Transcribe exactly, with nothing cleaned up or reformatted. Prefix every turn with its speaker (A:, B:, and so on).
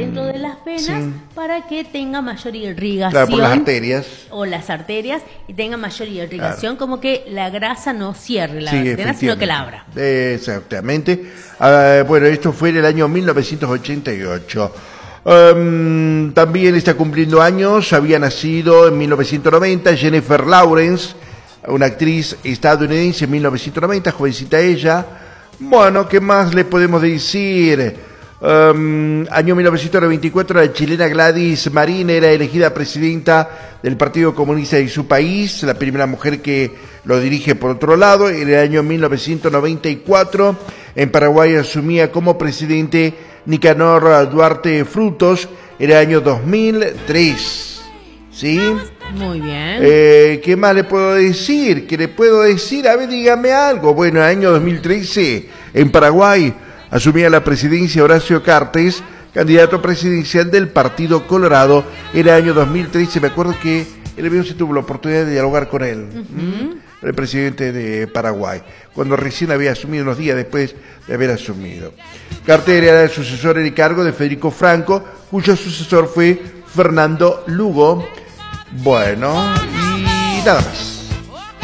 A: dentro de las venas
B: sí.
A: para que tenga mayor irrigación.
B: Claro, por las arterias.
A: O las arterias y tenga mayor irrigación,
B: Claro.
A: como que la grasa no cierre la
B: Sí,
A: arteria, sino que la abra.
B: Exactamente. Uh, bueno, esto fue en el año mil novecientos ochenta y ocho. Um, también está cumpliendo años, había nacido en mil novecientos noventa Jennifer Lawrence, una actriz estadounidense en mil novecientos noventa, jovencita ella. Bueno, ¿qué más le podemos decir? Um, año mil novecientos noventa y cuatro, la chilena Gladys Marín era elegida presidenta del Partido Comunista de su país, la primera mujer que lo dirige por otro lado. En el año mil novecientos noventa y cuatro, en Paraguay asumía como presidente Nicanor Duarte Frutos, era el año dos mil tres. ¿Sí?
A: Muy bien.
B: Eh, ¿Qué más le puedo decir? ¿Qué le puedo decir? A ver, dígame algo. Bueno, el año dos mil trece, en Paraguay, asumía la presidencia Horacio Cartes, candidato presidencial del Partido Colorado. Era el año dos mil trece, me acuerdo que el avión se tuvo la oportunidad de dialogar con él, uh-huh. el presidente de Paraguay, cuando recién había asumido, unos días después de haber asumido. Carter era el sucesor en el cargo de Federico Franco, cuyo sucesor fue Fernando Lugo. Bueno, y nada más.